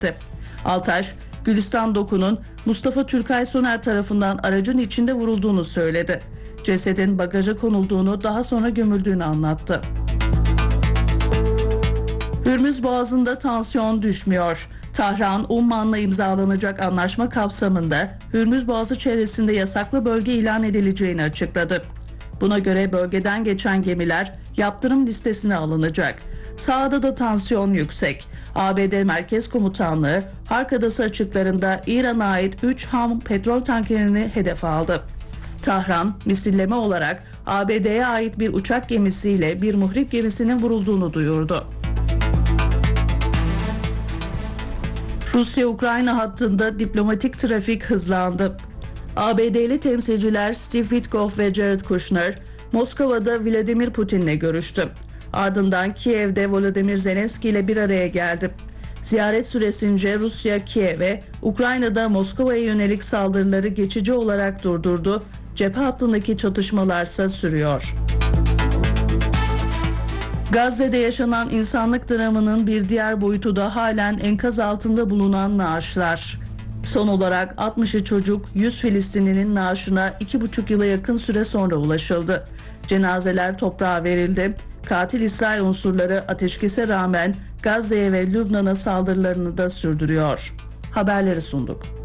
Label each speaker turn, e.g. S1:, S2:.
S1: Altaş, Gülistan Doku'nun Mustafa Türkay Soner tarafından aracın içinde vurulduğunu söyledi. Cesedin bagaja konulduğunu, daha sonra gömüldüğünü anlattı. Hürmüz Boğazı'nda tansiyon düşmüyor. Tahran, Umman'la imzalanacak anlaşma kapsamında Hürmüz Boğazı çevresinde yasaklı bölge ilan edileceğini açıkladı. Buna göre bölgeden geçen gemiler yaptırım listesine alınacak. Sahada da tansiyon yüksek. ABD Merkez Komutanlığı, Hark Adası açıklarında İran'a ait 3 ham petrol tankerini hedef aldı. Tahran, misilleme olarak ABD'ye ait bir uçak gemisiyle bir muhrip gemisinin vurulduğunu duyurdu. Rusya-Ukrayna hattında diplomatik trafik hızlandı. ABD'li temsilciler Steve Witkoff ve Jared Kushner, Moskova'da Vladimir Putin'le görüştü. Ardından Kiev'de Volodymyr Zelenski ile bir araya geldi. Ziyaret süresince Rusya, Kiev'e, Ukrayna'da Moskova'ya yönelik saldırıları geçici olarak durdurdu. Cephe hattındaki çatışmalarsa sürüyor. Gazze'de yaşanan insanlık dramının bir diğer boyutu da halen enkaz altında bulunan naaşlar. Son olarak 60 çocuk, 100 Filistinlinin naaşına 2,5 yıla yakın süre sonra ulaşıldı. Cenazeler toprağa verildi. Katil İsrail unsurları ateşkese rağmen Gazze'ye ve Lübnan'a saldırılarını da sürdürüyor. Haberleri sunduk.